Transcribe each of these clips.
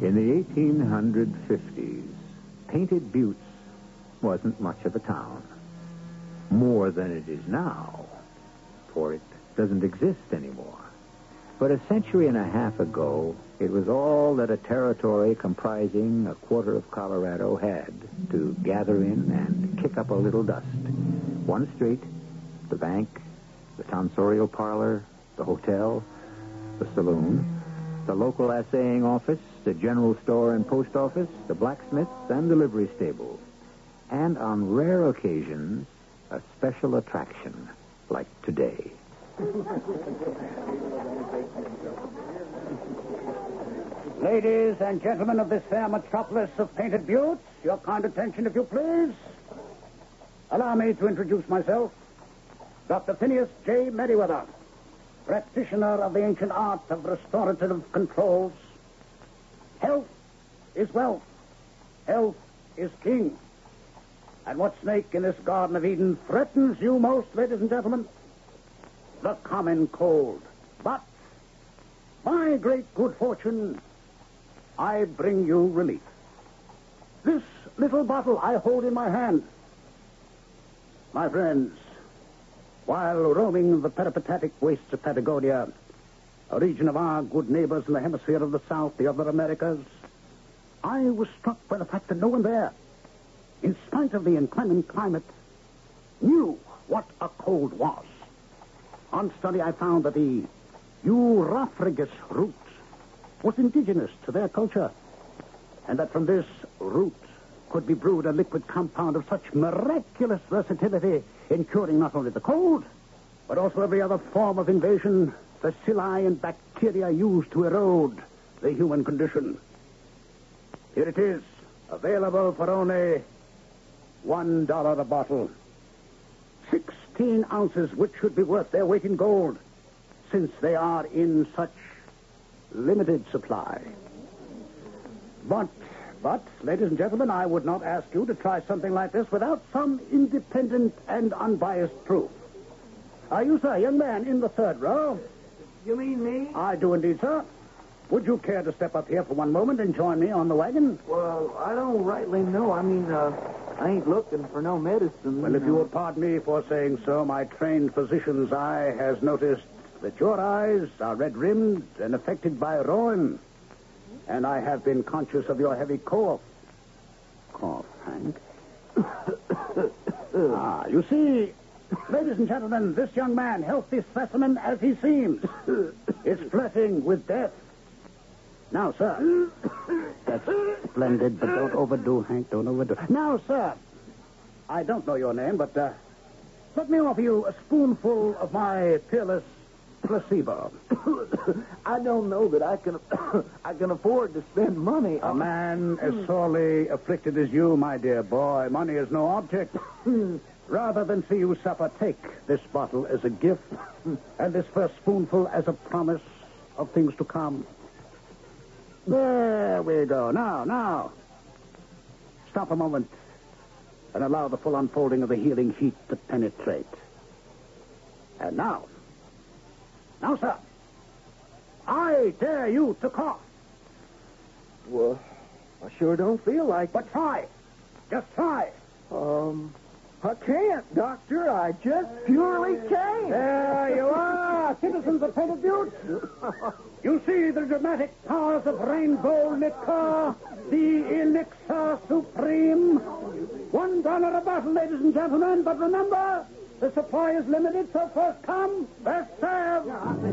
In the 1850s, Painted Buttes wasn't much of a town. More than it is now, for it doesn't exist anymore. But a century and a half ago, it was all that a territory comprising a quarter of Colorado had to gather in and kick up a little dust. One street, the bank, the tonsorial parlor, the hotel, the saloon, the local assaying office, the general store and post office, the blacksmiths and the livery stable. And on rare occasions, a special attraction like today. Ladies and gentlemen of this fair metropolis of Painted Buttes, your kind attention, if you please. Allow me to introduce myself, Dr. Phineas J. Merriweather, practitioner of the ancient art of restorative controls. Health is wealth. Health is king. And what snake in this Garden of Eden threatens you most, ladies and gentlemen? The common cold. But, by great good fortune, I bring you relief. This little bottle I hold in my hand. My friends, while roaming the peripatetic wastes of Patagonia, a region of our good neighbors in the hemisphere of the South, the other Americas, I was struck by the fact that no one there, in spite of the inclement climate, knew what a cold was. On study, I found that the Europhragis root was indigenous to their culture, and that from this root could be brewed a liquid compound of such miraculous versatility in curing not only the cold, but also every other form of invasion, bacilli and bacteria used to erode the human condition. Here it is, available for only $1 a bottle. 16 ounces, which should be worth their weight in gold, since they are in such limited supply. But, ladies and gentlemen, I would not ask you to try something like this without some independent and unbiased proof. Are you, sir, young man in the third row? You mean me? I do indeed, sir. Would you care to step up here for one moment and join me on the wagon? Well, I don't rightly know. I mean, I ain't looking for no medicine. Well, if you will pardon me for saying so, my trained physician's eye has noticed that your eyes are red-rimmed and affected by rheum. And I have been conscious of your heavy cough. Cough, Hank. You see, ladies and gentlemen, this young man, healthy specimen as he seems, is flirting with death. Now, sir. That's splendid, but don't overdo, Hank. Don't overdo. Now, sir, I don't know your name, but let me offer you a spoonful of my peerless placebo. I don't know that I can I can afford to spend money A on... man as sorely afflicted as you, my dear boy, money is no object. Rather than see you suffer, take this bottle as a gift and this first spoonful as a promise of things to come. There we go. Now. Stop a moment and allow the full unfolding of the healing heat to penetrate. And now, sir, I dare you to cough. Well, I sure don't feel like... But try. Just try. I can't, Doctor. I just purely can't. There you are, citizens of Painted Buttes. You see the dramatic powers of rainbow liquor, the elixir supreme. $1 a bottle, ladies and gentlemen, but remember, the supply is limited, so first come, first serve.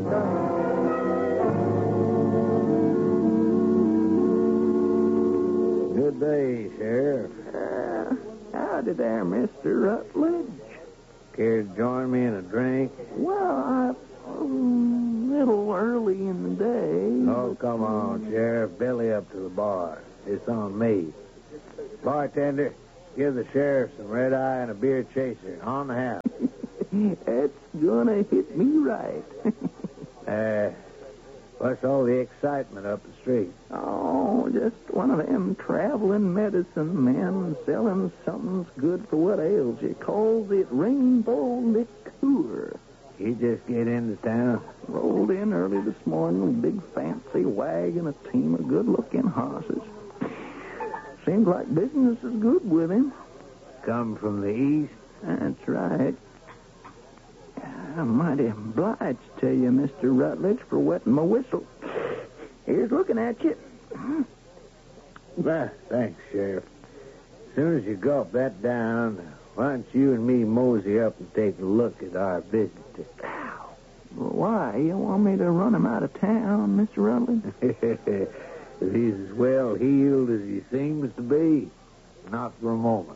Good day, Sheriff. Howdy there, Mr. Rutledge. Care to join me in a drink? Well, a little early in the day. Oh, come on, Sheriff. Belly up to the bar. It's on me. Bartender, give the sheriff some red eye and a beer chaser. On the house. That's gonna hit me right. What's all the excitement up the street? Oh, just one of them traveling medicine men selling something's good for what ails you. Calls it rainbow liqueur. You just get into town? Rolled in early this morning, a big fancy wagon, a team of good-looking horses. Seems like business is good with him. Come from the east? That's right. I'm mighty obliged to you, Mr. Rutledge, for wetting my whistle. Here's looking at you. Well, thanks, Sheriff. As soon as you gulp that down, why don't you and me mosey up and take a look at our business? Well, why? You want me to run him out of town, Mr. Rutledge? If he's as well healed as he seems to be, not for a moment.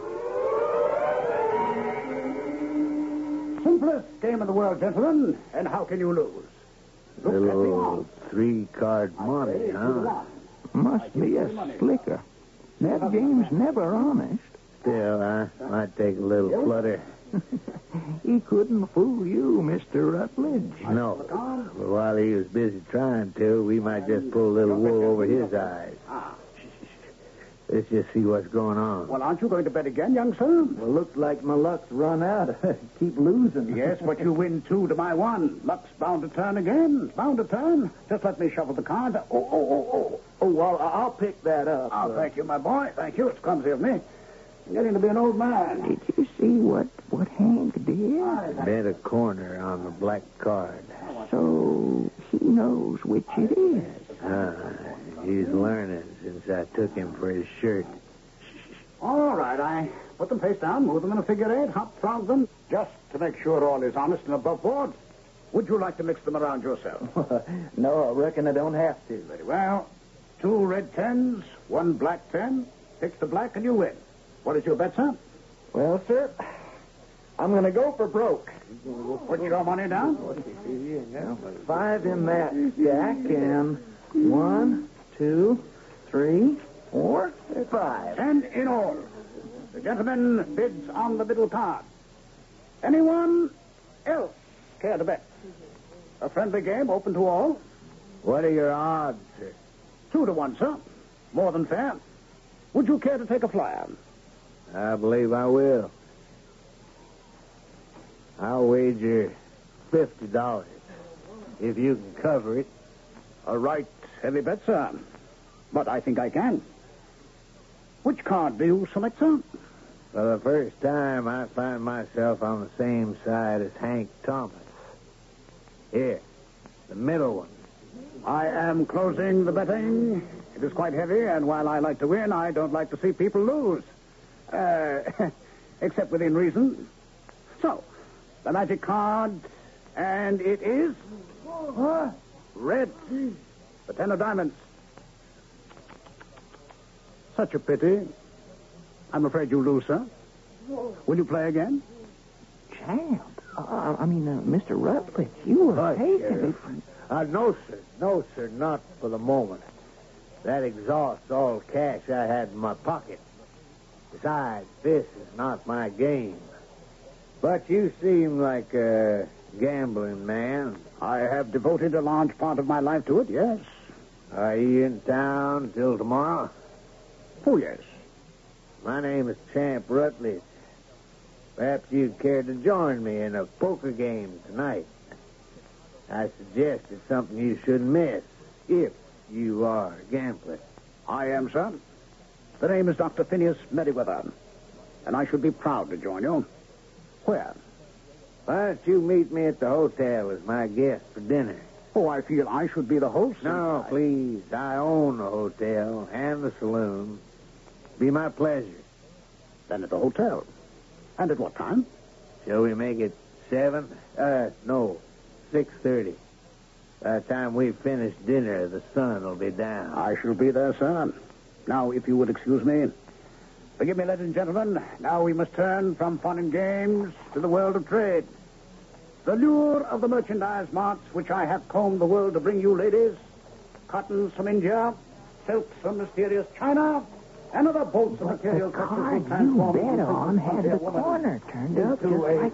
Simplest game in the world, gentlemen. And how can you lose? Look at the Little odds. 3-card money, huh? Must be a slicker. That game's never honest. Still, I might take a little flutter. He couldn't fool you, Mr. Rutledge. No. But while he was busy trying to, we might just pull a little wool over his eyes. Let's just see what's going on. Well, aren't you going to bet again, young sir? Well, looks like my luck's run out. Keep losing. Yes, but you win 2 to my 1. Luck's bound to turn again. Bound to turn. Just let me shuffle the cards. Oh, well, I'll pick that up. Oh, thank you, my boy. Thank you. It's clumsy of me. I'm getting to be an old man. Did you see what Hank did? Bet a corner on the black card. So he knows which it is. He's learning since I took him for his shirt. All right, I put them face down, move them in a figure 8, hop frog them, just to make sure all is honest and above board. Would you like to mix them around yourself? No, I reckon I don't have to. Very well. 2 red 10s, 1 black 10. Pick the black and you win. What is your bet, sir? Well, sir, I'm going to go for broke. Put your money down. 5 in that stack and 1, 2, 3, 4, 5. 10 in all. The gentleman bids on the middle card. Anyone else care to bet? A friendly game open to all. What are your odds, sir? 2 to 1, sir. More than fair. Would you care to take a flyer? I believe I will. I'll wager $50 if you can cover it. A right heavy bet, sir. But I think I can. Which card do you select, sir? For the first time, I find myself on the same side as Hank Thomas. Here, the middle one. I am closing the betting. It is quite heavy, and while I like to win, I don't like to see people lose. Except within reason. So, the magic card, and it is... red. The 10 of diamonds. Such a pity. I'm afraid you lose, sir. Will you play again? Champ. Mr. Rutledge, you were taken. No, sir. No, sir. Not for the moment. That exhausts all cash I had in my pocket. Besides, this is not my game. But you seem like a gambling man. I have devoted a large part of my life to it, yes. Are you in town till tomorrow? Oh, yes. My name is Champ Rutledge. Perhaps you'd care to join me in a poker game tonight. I suggest it's something you shouldn't miss if you are a gambler. I am, sir. The name is Dr. Phineas Merriweather, and I should be proud to join you. Where? Why don't you meet me at the hotel as my guest for dinner? Oh, I feel I should be the host. No, please. I own the hotel and the saloon. Be my pleasure. Then at the hotel. And at what time? Shall we make it 7? No, 6:30. By the time we've finished dinner, the sun will be down. I shall be there, sir. Now, if you would excuse me. Forgive me, ladies and gentlemen. Now we must turn from fun and games to the world of trade. The lure of the merchandise marts which I have combed the world to bring you, ladies. Cottons from India, silks from mysterious China, and other bolts of material such as will transform you bet on had the corner turned up just like